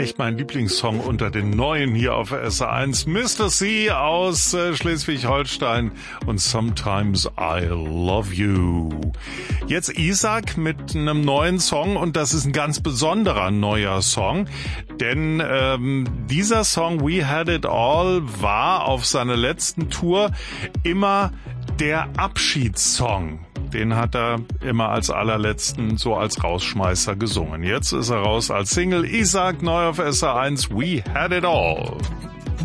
echt mein Lieblingssong unter den neuen hier auf SR1. Mr. C aus Schleswig-Holstein und Sometimes I Love You. Jetzt Isaac mit einem neuen Song und das ist ein ganz besonderer neuer Song, denn dieser Song We Had It All war auf seiner letzten Tour immer der Abschiedssong. Den hat er immer als allerletzten, so als Rausschmeißer gesungen. Jetzt ist er raus als Single. Isaac, neu auf SR1, We Had It All.